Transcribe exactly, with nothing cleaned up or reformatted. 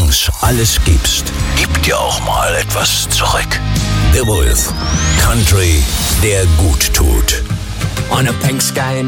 morgens alles gibst, gib dir auch mal etwas zurück. The Wolf. Country, der gut tut. On a pink sky